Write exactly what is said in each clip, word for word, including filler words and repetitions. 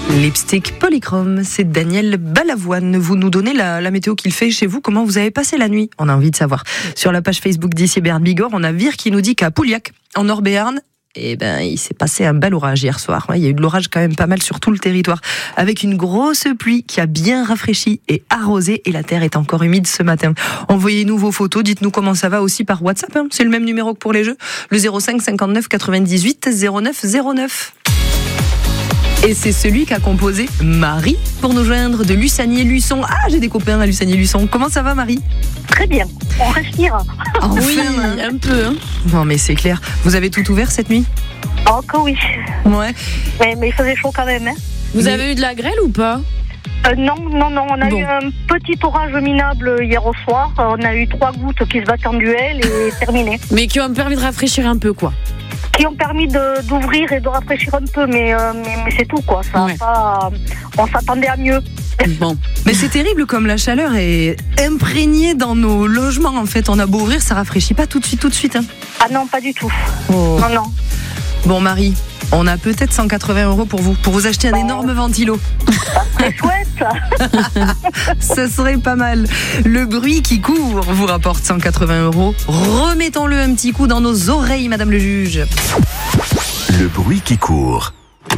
Lipstick Polychrome, c'est Daniel Balavoine. Vous nous donnez la, la météo qu'il fait chez vous. Comment vous avez passé la nuit? On a envie de savoir. Sur la page Facebook d'Ici Béarn Bigorre, on a Vire qui nous dit qu'à Pouliac, en Nord-Béarn, eh ben, il s'est passé un bel orage hier soir. Ouais, il y a eu de l'orage quand même pas mal sur tout le territoire, avec une grosse pluie qui a bien rafraîchi et arrosé, et la terre est encore humide ce matin. Envoyez-nous vos photos, dites-nous comment ça va aussi par WhatsApp. Hein. C'est le même numéro que pour les jeux, le zéro cinq cinquante-neuf quatre-vingt-dix-huit zéro neuf zéro neuf. Et c'est celui qu'a composé Marie pour nous joindre de Lussanier-Luçon. Ah, j'ai des copains à Lussanier-Luçon. Comment ça va, Marie? Très bien, on respire. Enfin, oui, un peu. Hein. Non, mais c'est clair. Vous avez tout ouvert cette nuit? Oh, que oui. Ouais. Mais, mais il faisait chaud quand même. Hein. Vous mais... avez eu de la grêle ou pas? euh, Non, non, non. On a bon. eu un petit orage minable hier au soir. On a eu trois gouttes qui se battent en duel et terminé. Mais qui ont permis de rafraîchir un peu, quoi. Qui ont permis de, d'ouvrir et de rafraîchir un peu, mais, euh, mais, mais c'est tout, quoi. Ça, Ouais. pas, on s'attendait à mieux. Bon. Mais c'est terrible comme la chaleur est imprégnée dans nos logements. En fait, on a beau ouvrir, ça rafraîchit pas tout de suite, tout de suite. Hein. Ah non, pas du tout. Oh. Non, non. Bon, Marie, on a peut-être cent quatre-vingts euros pour vous, pour vous acheter un Bon. énorme ventilo. C'est chouette. Ça serait pas mal. Le bruit qui court vous rapporte cent quatre-vingts euros. Remettons-le un petit coup dans nos oreilles, Madame le juge. Le bruit qui court.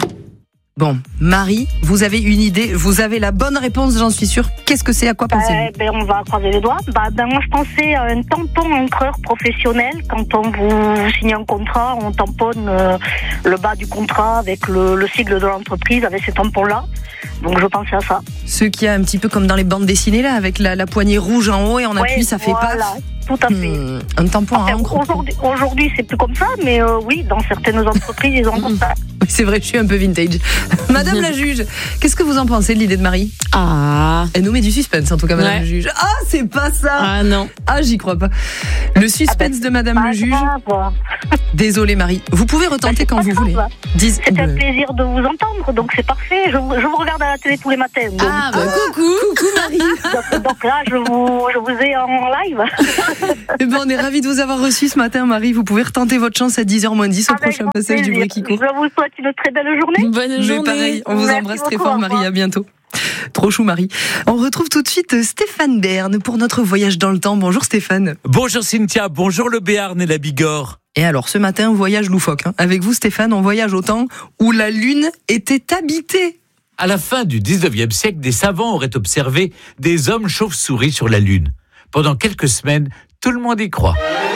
Bon, Marie, vous avez une idée, vous avez la bonne réponse, j'en suis sûre. Qu'est-ce que c'est, à quoi pensez-vous? Euh, ben, on va croiser les doigts. Bah, ben, moi, je pensais à un tampon encreur professionnel. Quand on vous signe un contrat, on tamponne euh, le bas du contrat avec le, le sigle de l'entreprise, avec ces tampons-là. Donc, je pensais à ça. Ceux qui a un petit peu comme dans les bandes dessinées, là, avec la, la poignée rouge en haut et on appuie, Ouais, ça fait voilà, paf. tout à fait. Hmm, un tampon Enfin, à encre. aujourd'hui, aujourd'hui, c'est plus comme ça, mais euh, oui, dans certaines entreprises, ils ont comme ça. Oui, c'est vrai, je suis un peu vintage. Madame la juge, qu'est-ce que vous en pensez de l'idée de Marie? Ah. Elle nous met du suspense, en tout cas, Madame Ouais. le juge. Ah, c'est pas ça. Ah non. Ah, j'y crois pas. Le suspense de Madame Pas le juge. grave. Désolée, Marie. Vous pouvez retenter C'est quand pas vous grave. voulez. Dis- C'est un euh, plaisir de vous entendre, donc c'est parfait. Je, vous- je vous regarde à la télé tous les matins. Donc, Ah bah coucou. Coucou Marie. donc, donc là, je vous, je vous ai en live. Eh ben, on est ravis de vous avoir reçu ce matin, Marie. Vous pouvez retenter votre chance à dix heures moins dix au Avec prochain grand passage du plaisir. bruit qui court. Je vous souhaite une très belle journée. Bonne Mais journée. pareil, on vous Merci embrasse très beaucoup, fort, au Marie. revoir. À bientôt. Trop chou, Marie. On retrouve tout de suite Stéphane Bern pour notre voyage dans le temps. Bonjour Stéphane. Bonjour Cynthia, bonjour le Béarn et la Bigorre. Et alors, ce matin, voyage loufoque. Hein. Avec vous, Stéphane, on voyage au temps où la Lune était habitée. À la fin du dix-neuvième siècle, des savants auraient observé des hommes chauves-souris sur la Lune. Pendant quelques semaines, tout le monde y croit.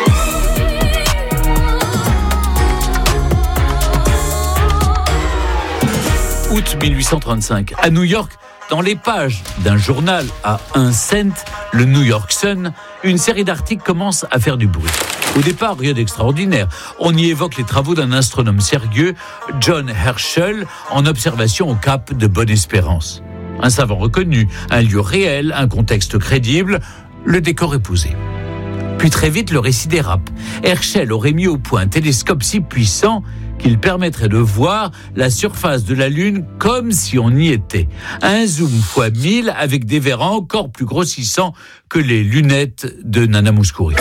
Août mille huit cent trente-cinq, à New York, dans les pages d'un journal à un cent, le New York Sun, une série d'articles commence à faire du bruit. Au départ, rien d'extraordinaire. On y évoque les travaux d'un astronome sérieux, John Herschel, en observation au cap de Bonne-Espérance. Un savant reconnu, un lieu réel, un contexte crédible, le décor est posé. Puis très vite, le récit dérape. Herschel aurait mis au point un télescope si puissant qu'il permettrait de voir la surface de la Lune comme si on y était. Un zoom fois mille avec des verres encore plus grossissants que les lunettes de Nana Mouskouri.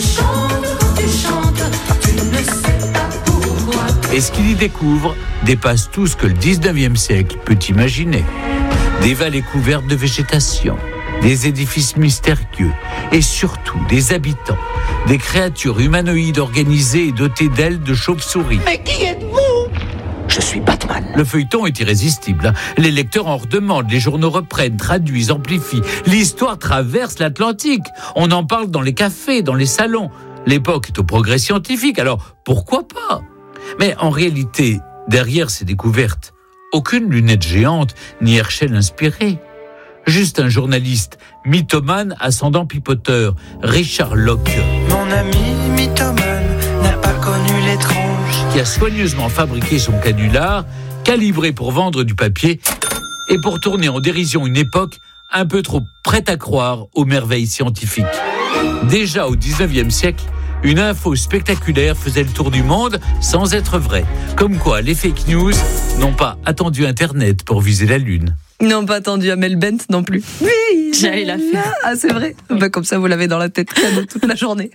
Et ce qu'il y découvre dépasse tout ce que le dix-neuvième siècle peut imaginer. Des vallées couvertes de végétation, des édifices mystérieux et surtout des habitants, des créatures humanoïdes organisées et dotées d'ailes de chauve-souris. Mais qui êtes-vous? Je suis Batman. Le feuilleton est irrésistible. Les lecteurs en redemandent, les journaux reprennent, traduisent, amplifient. L'histoire traverse l'Atlantique. On en parle dans les cafés, dans les salons. L'époque est au progrès scientifique, alors pourquoi pas? Mais en réalité, derrière ces découvertes, aucune lunette géante ni Herschel inspiré. Juste un journaliste mythomane ascendant pipoteur, Richard Locke. Mon ami mythomane n'a pas connu l'étrange. Qui a soigneusement fabriqué son canular, calibré pour vendre du papier et pour tourner en dérision une époque un peu trop prête à croire aux merveilles scientifiques. Déjà au dix-neuvième siècle, une info spectaculaire faisait le tour du monde sans être vraie. Comme quoi, les fake news n'ont pas attendu Internet pour viser la Lune. Ils n'ont pas attendu Amel Bent non plus. Oui, J'allais la faire. Ah, c'est vrai. Bah, comme ça, vous l'avez dans la tête cadeau toute la journée.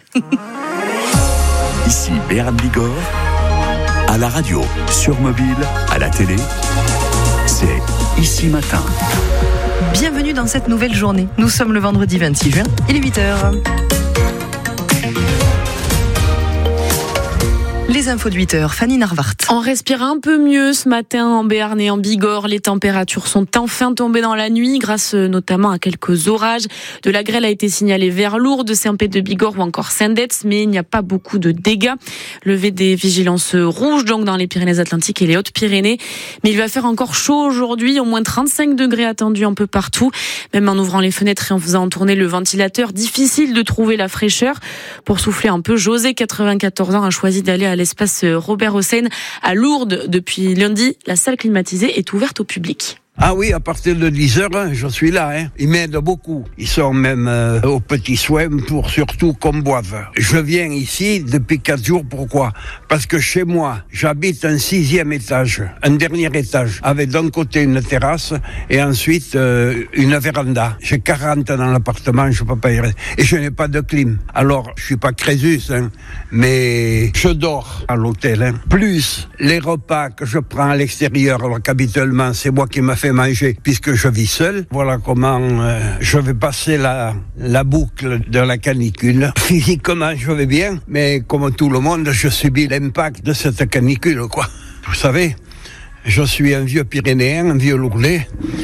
Ici Béarn Bigorre, à la radio, sur mobile, à la télé, c'est Ici Matin. Bienvenue dans cette nouvelle journée. Nous sommes le vendredi vingt-six juin, il est huit heures. Les infos de huit heures, Fanny Narvart. On respire un peu mieux ce matin en Béarn et en Bigorre. Les températures sont enfin tombées dans la nuit grâce notamment à quelques orages. De la grêle a été signalée vers Lourdes, Saint-Pé-de-Bigorre ou encore Saint-Detz, mais il n'y a pas beaucoup de dégâts. Levé des vigilances rouges donc dans les Pyrénées-Atlantiques et les Hautes-Pyrénées. Mais il va faire encore chaud aujourd'hui, au moins trente-cinq degrés attendus un peu partout. Même en ouvrant les fenêtres et en faisant tourner le ventilateur, difficile de trouver la fraîcheur. Pour souffler un peu, José, quatre-vingt-quatorze ans, a choisi d'aller à l'espace Robert Hossein à Lourdes. Depuis lundi, la salle climatisée est ouverte au public. Ah oui, à partir de dix heures, hein, je suis là. Hein. Ils m'aident beaucoup. Ils sont même euh, aux petits soins pour surtout qu'on boive. Je viens ici depuis quatre jours. Pourquoi ? Parce que chez moi, j'habite un sixième étage, un dernier étage, avec d'un côté une terrasse et ensuite euh, une véranda. J'ai quarante dans l'appartement, je peux pas y rester. Et je n'ai pas de clim. Alors, je suis pas Crésus, hein, mais je dors à l'hôtel. Hein. Plus les repas que je prends à l'extérieur, alors qu'habituellement, c'est moi qui me fais manger puisque je vis seul. Voilà comment euh, je vais passer la, la boucle de la canicule. Physiquement, je vais bien, mais comme tout le monde, je subis l'impact de cette canicule, quoi. Vous savez, je suis un vieux Pyrénéen, un vieux Lourdelais.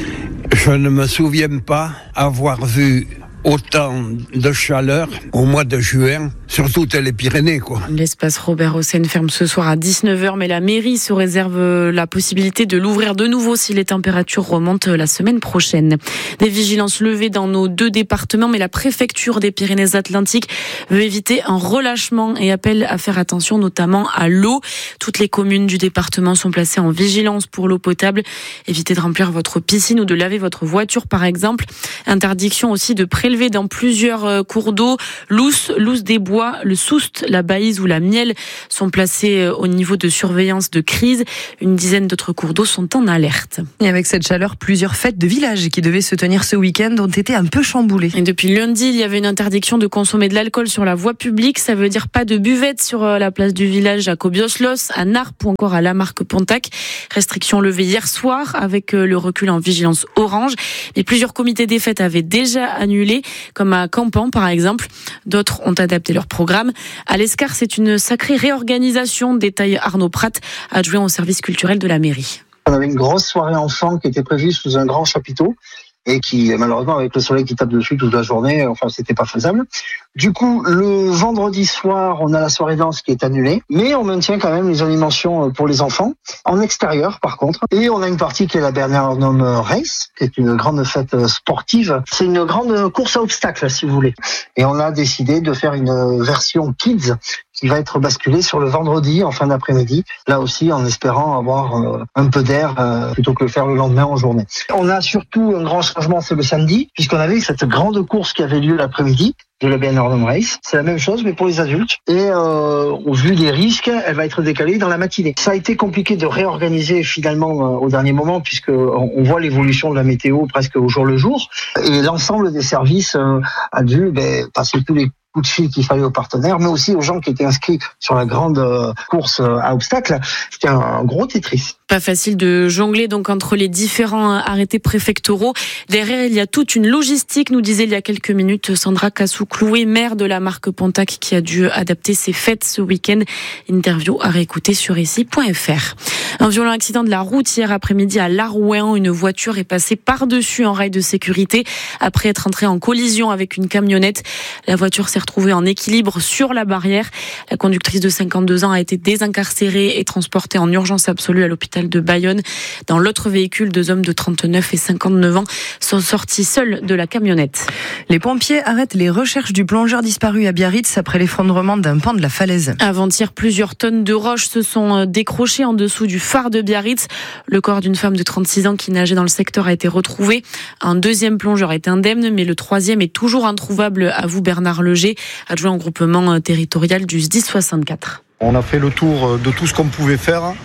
Je ne me souviens pas avoir vu autant de chaleur au mois de juin, sur toutes les Pyrénées, quoi. L'espace Robert Hossein ferme ce soir à dix-neuf heures, mais la mairie se réserve la possibilité de l'ouvrir de nouveau si les températures remontent la semaine prochaine. Des vigilances levées dans nos deux départements, mais la préfecture des Pyrénées-Atlantiques veut éviter un relâchement et appelle à faire attention notamment à l'eau. Toutes les communes du département sont placées en vigilance pour l'eau potable. Évitez de remplir votre piscine ou de laver votre voiture, par exemple. Interdiction aussi de prélever dans plusieurs cours d'eau. L'Ous, l'Ous des Bois, le Soust, la Baïse ou la Miel sont placés au niveau de surveillance de crise. Une dizaine d'autres cours d'eau sont en alerte. Et avec cette chaleur, plusieurs fêtes de village qui devaient se tenir ce week-end ont été un peu chamboulées. Et depuis lundi, il y avait une interdiction de consommer de l'alcool sur la voie publique. Ça veut dire pas de buvette sur la place du village à Kobioslos, à Narp ou encore à Lamarque-Pontac. Restriction levée hier soir avec le recul en vigilance orange. Mais plusieurs comités des fêtes avaient déjà annulé, comme à Campan par exemple. D'autres ont adapté leur programme. À l'Escar, c'est une sacrée réorganisation, détaille Arnaud Pratt, adjoint au service culturel de la mairie. On avait une grosse soirée enfant qui était prévue sous un grand chapiteau et qui, malheureusement, avec le soleil qui tape dessus toute la journée, enfin, c'était pas faisable. Du coup, le vendredi soir, on a la soirée danse qui est annulée, mais on maintient quand même les animations pour les enfants, en extérieur par contre. Et on a une partie qui est la Bernardum Race, qui est une grande fête sportive. C'est une grande course à obstacles, si vous voulez. Et on a décidé de faire une version kids qui va être basculée sur le vendredi en fin d'après-midi, là aussi en espérant avoir un peu d'air plutôt que le faire le lendemain en journée. On a surtout un grand changement, c'est le samedi, puisqu'on avait cette grande course qui avait lieu l'après-midi de la Bernardum Race. C'est la même chose, mais pour les adultes. Et euh, au vu des risques, elle va être décalée dans la matinée. Ça a été compliqué de réorganiser finalement euh, au dernier moment, puisque on voit l'évolution de la météo presque au jour le jour. Et l'ensemble des services euh, a dû ben, passer tous les coups de fil qu'il fallait aux partenaires, mais aussi aux gens qui étaient inscrits sur la grande euh, course euh, à obstacles. C'était un, un gros Tetris. Pas facile de jongler donc entre les différents arrêtés préfectoraux. Derrière, il y a toute une logistique, nous disait il y a quelques minutes Sandra Cassou-Clouet, maire de Lamarque-Pontac, qui a dû adapter ses fêtes ce week-end. Interview à réécouter sur ici point f r. Un violent accident de la route hier après-midi à Larouin. Une voiture est passée par-dessus un rail de sécurité après être entrée en collision avec une camionnette. La voiture s'est retrouvée en équilibre sur la barrière. La conductrice de cinquante-deux ans a été désincarcérée et transportée en urgence absolue à l'hôpital de Bayonne. Dans l'autre véhicule, deux hommes de trente-neuf et cinquante-neuf ans sont sortis seuls de la camionnette. Les pompiers arrêtent les recherches du plongeur disparu à Biarritz après l'effondrement d'un pan de la falaise. Avant-hier, plusieurs tonnes de roches se sont décrochées en dessous du phare de Biarritz. Le corps d'une femme de trente-six ans qui nageait dans le secteur a été retrouvé. Un deuxième plongeur est indemne, mais le troisième est toujours introuvable, avoue Bernard Leger, adjoint au groupement territorial du S D I S soixante-quatre. On a fait le tour de tout ce qu'on pouvait faire.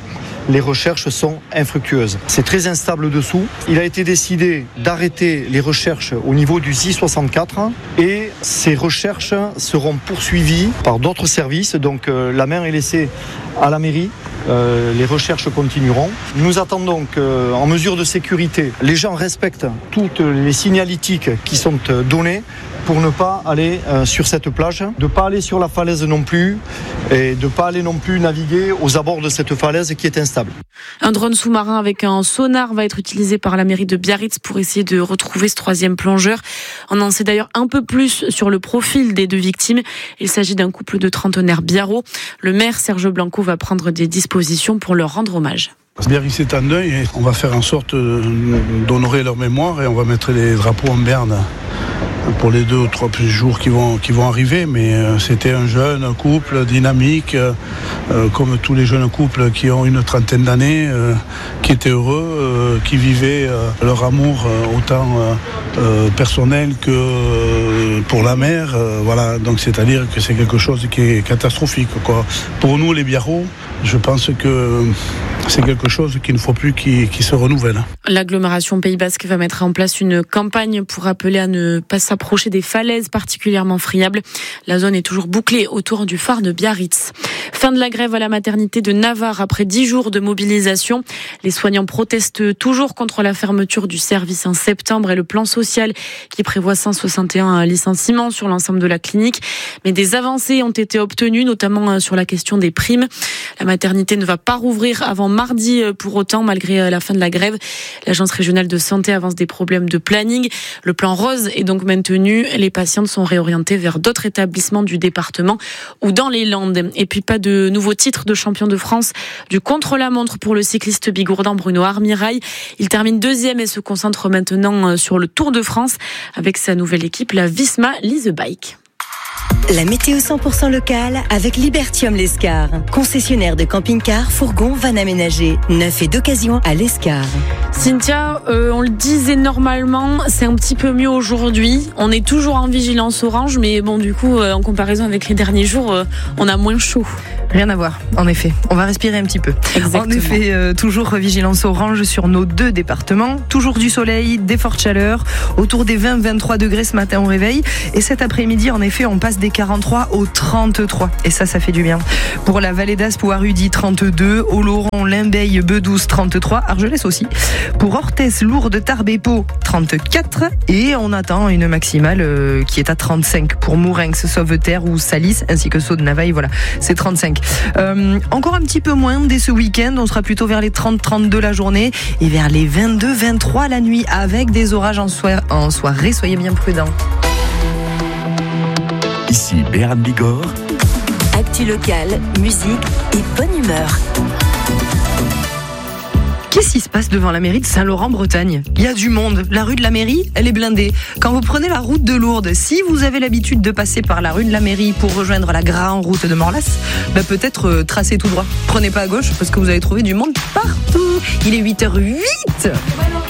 les recherches sont infructueuses. C'est très instable dessous. Il a été décidé d'arrêter les recherches au niveau du Z soixante-quatre et ces recherches seront poursuivies par d'autres services. Donc euh, la main est laissée à la mairie. Euh, les recherches continueront. Nous attendons qu'en mesure de sécurité, les gens respectent toutes les signalétiques qui sont données pour ne pas aller euh, sur cette plage, de ne pas aller sur la falaise non plus et de ne pas aller non plus naviguer aux abords de cette falaise qui est instable. Un drone sous-marin avec un sonar va être utilisé par la mairie de Biarritz pour essayer de retrouver ce troisième plongeur. On en sait d'ailleurs un peu plus sur le profil des deux victimes. Il s'agit d'un couple de trentenaires biarros. Le maire Serge Blanco va prendre des dispositions pour leur rendre hommage. Biarritz est en deuil et on va faire en sorte d'honorer leur mémoire et on va mettre les drapeaux en berne pour les deux ou trois jours qui vont, qui vont arriver. Mais euh, c'était un jeune couple dynamique, euh, comme tous les jeunes couples qui ont une trentaine d'années, euh, qui étaient heureux, euh, qui vivaient euh, leur amour euh, autant euh, euh, personnel que euh, pour la mer. Euh, voilà. Donc c'est-à-dire que c'est quelque chose qui est catastrophique, quoi. Pour nous, les Biarros, je pense que c'est quelque chose qu'il ne faut plus qui, qui se renouvelle. L'agglomération Pays Basque va mettre en place une campagne pour appeler à ne pas s'approcher des falaises particulièrement friables. La zone est toujours bouclée autour du phare de Biarritz. Fin de la grève à la maternité de Navarre après dix jours de mobilisation. Les soignants protestent toujours contre la fermeture du service en septembre et le plan social qui prévoit cent soixante et un licenciements sur l'ensemble de la clinique. Mais des avancées ont été obtenues, notamment sur la question des primes. La maternité ne va pas rouvrir avant mardi pour autant, malgré la fin de la grève. L'agence régionale de santé avance des problèmes de planning. Le plan rose est donc maintenu. Les patientes sont réorientées vers d'autres établissements du département ou dans les Landes. Et puis pas de nouveau titre de champion de France du contre-la-montre pour le cycliste bigourdan Bruno Armirail. Il termine deuxième et se concentre maintenant sur le Tour de France avec sa nouvelle équipe, la Visma Lease Bike. La météo cent pour cent locale avec Libertium Lescar. Concessionnaire de camping-car, fourgons, van aménagés. Neuf et d'occasion à Lescar. Cynthia, euh, on le disait normalement, c'est un petit peu mieux aujourd'hui. On est toujours en vigilance orange, mais bon, du coup, euh, en comparaison avec les derniers jours, euh, on a moins chaud. Rien à voir, en effet. On va respirer un petit peu. Exactement. En effet, euh, toujours vigilance orange sur nos deux départements. Toujours du soleil, des fortes chaleurs. Autour des vingt à vingt-trois degrés ce matin au réveil. Et cet après-midi, en effet, on passe des quarante-trois au trente-trois. Et ça, ça fait du bien. Pour la Vallée d'Aspe ou Arudi, trente-deux. Oloron, Limbeil, Bedouce, trente-trois. Argelès aussi. Pour Orthès, Lourdes, Tarbes et Pau, trente-quatre. Et on attend une maximale euh, qui est à trente-cinq. Pour Mourenx, Sauveterre ou Salis, ainsi que Saut-de-Navaille, voilà, c'est trente-cinq. Euh, encore un petit peu moins dès ce week-end. On sera plutôt vers les trente à trente-deux la journée et vers les vingt-deux à vingt-trois la nuit avec des orages en, soir- en soirée. Soyez bien prudents. Ici Béarn Bigorre. Actu locale, musique et bonne humeur. Qu'est-ce qui se passe devant la mairie de Saint-Laurent-Bretagne ? Il y a du monde. La rue de la mairie, elle est blindée. Quand vous prenez la route de Lourdes, si vous avez l'habitude de passer par la rue de la mairie pour rejoindre la grande route de Morlas, bah peut-être euh, tracez tout droit. Prenez pas à gauche parce que vous allez trouver du monde partout. Il est huit heures zéro huit.